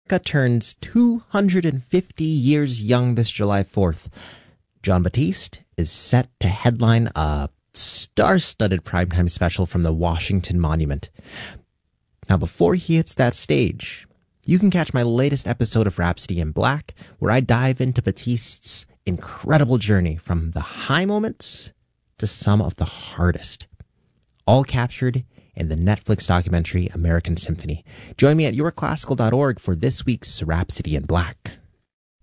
America turns 250 years young this July 4th. Jon Batiste is set to headline a star-studded primetime special from the Washington Monument. Now, before he hits that stage, you can catch my latest episode of Rhapsody in Black, where I dive into Batiste's incredible journey from the high moments to some of the hardest, all captured in the Netflix documentary American Symphony. Join me at yourclassical.org for this week's Rhapsody in Black.